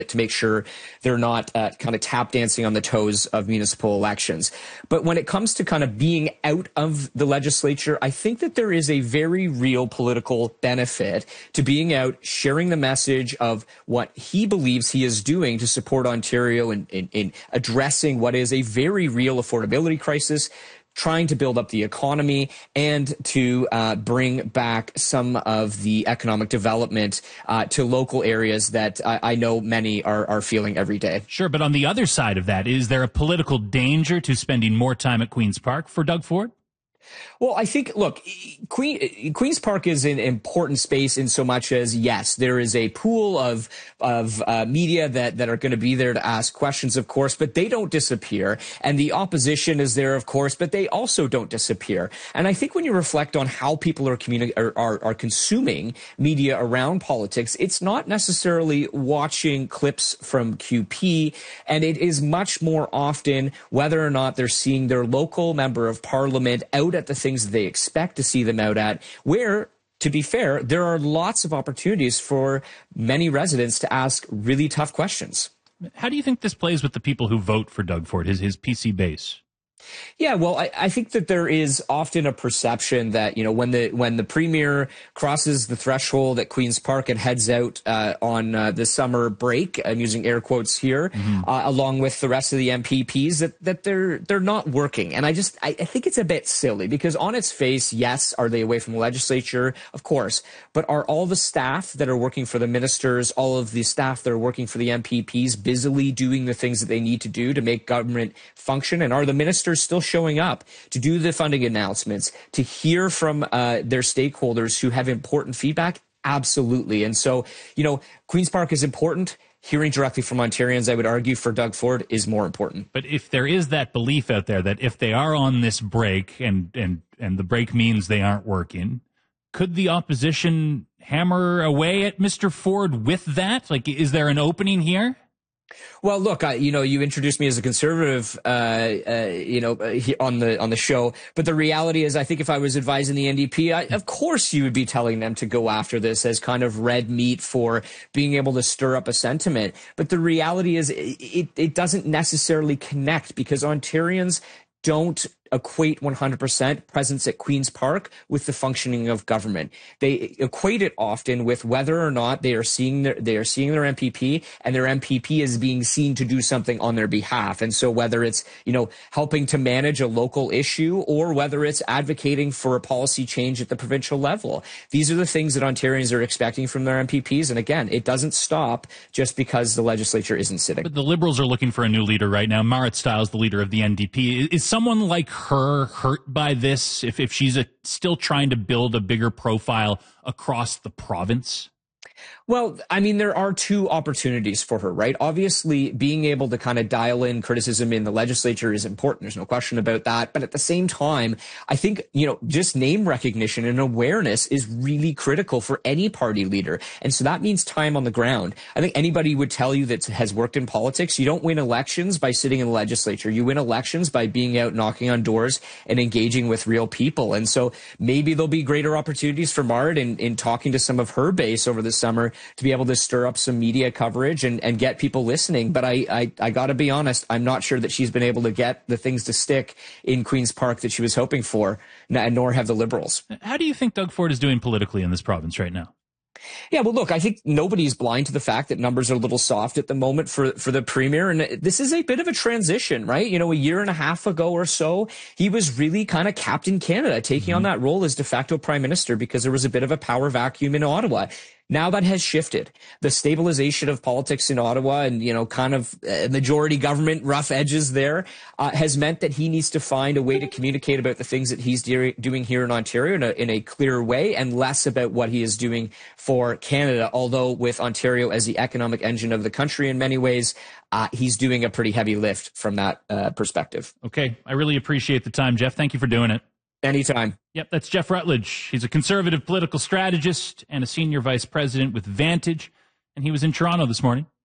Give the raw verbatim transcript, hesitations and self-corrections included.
to make sure they're not uh, kind of tap dancing on the toes of municipal elections. But when it comes to kind of being out of the legislature, I think that there is a very real political benefit to being out, sharing the message of what he believes he is doing to support Ontario in, in, in addressing what is a very real affordability crisis, trying to build up the economy, and to uh, bring back some of the economic development uh, to local areas that I, I know many are, are feeling every day. Sure, but on the other side of that, is there a political danger to spending more time at Queen's Park for Doug Ford? Well, I think, look, Queen, Queen's Park is an important space in so much as, yes, there is a pool of of uh, media that, that are going to be there to ask questions, of course, but they don't disappear. And the opposition is there, of course, but they also don't disappear. And I think when you reflect on how people are, communi- are, are, are consuming media around politics, it's not necessarily watching clips from Q P, and it is much more often whether or not they're seeing their local member of parliament out at the things that they expect to see them out at, where, to be fair, there are lots of opportunities for many residents to ask really tough questions. How do you think this plays with the people who vote for Doug Ford, his, his P C base? Yeah, well, I, I think that there is often a perception that, you know, when the when the premier crosses the threshold at Queen's Park and heads out uh, on uh, the summer break, I'm using air quotes here, mm-hmm. uh, along with the rest of the M P Ps, that, that they're they're not working. And I just I, I think it's a bit silly because on its face, yes, are they away from the legislature? Of course. But are all the staff that are working for the ministers, all of the staff that are working for the M P Ps busily doing the things that they need to do to make government function? And are the ministers still showing up to do the funding announcements, to hear from uh, their stakeholders who have important feedback? Absolutely. And so, you know, Queen's Park is important. Hearing directly from Ontarians, I would argue, for Doug Ford is more important. But if there is that belief out there that if they are on this break and and and the break means they aren't working, could the opposition hammer away at Mister Ford with that? Like, is there an opening here? Well, look, I, you know, you introduced me as a conservative, uh, uh, you know, uh, on the on the show. But the reality is, I think if I was advising the N D P, I, of course you would be telling them to go after this as kind of red meat for being able to stir up a sentiment. But the reality is, it, it, it doesn't necessarily connect because Ontarians don't equate one hundred percent presence at Queen's Park with the functioning of government. They equate it often with whether or not they are seeing their, they are seeing their M P P and their M P P is being seen to do something on their behalf. And so whether it's, you know, helping to manage a local issue or whether it's advocating for a policy change at the provincial level, these are the things that Ontarians are expecting from their M P Ps. And again, it doesn't stop just because the legislature isn't sitting. But the Liberals are looking for a new leader right now. Marit Stiles, the leader of the N D P. Is someone like her hurt by this if, if she's a, still trying to build a bigger profile across the province? Well, I mean, there are two opportunities for her, right? Obviously, being able to kind of dial in criticism in the legislature is important. There's no question about that. But at the same time, I think, you know, just name recognition and awareness is really critical for any party leader. And so that means time on the ground. I think anybody would tell you that has worked in politics, you don't win elections by sitting in the legislature. You win elections by being out knocking on doors and engaging with real people. And so maybe there'll be greater opportunities for Marit in, in talking to some of her base over the summer to be able to stir up some media coverage and, and get people listening. But I, I, I got to be honest, I'm not sure that she's been able to get the things to stick in Queen's Park that she was hoping for, nor have the Liberals. How do you think Doug Ford is doing politically in this province right now? Yeah, well, look, I think nobody's blind to the fact that numbers are a little soft at the moment for, for the premier. And this is a bit of a transition, right? You know, a year and a half ago or so, he was really kind of Captain Canada, taking mm-hmm. on that role as de facto prime minister because there was a bit of a power vacuum in Ottawa. Now that has shifted. The stabilization of politics in Ottawa and, you know, kind of uh, majority government rough edges there uh, has meant that he needs to find a way to communicate about the things that he's de- doing here in Ontario in a, in a clear way and less about what he is doing for Canada. Although with Ontario as the economic engine of the country in many ways, uh, he's doing a pretty heavy lift from that uh, perspective. Okay. I really appreciate the time, Jeff. Thank you for doing it. Anytime. Yep, that's Jeff Rutledge. He's a conservative political strategist and a senior vice president with Vantage, and he was in Toronto this morning.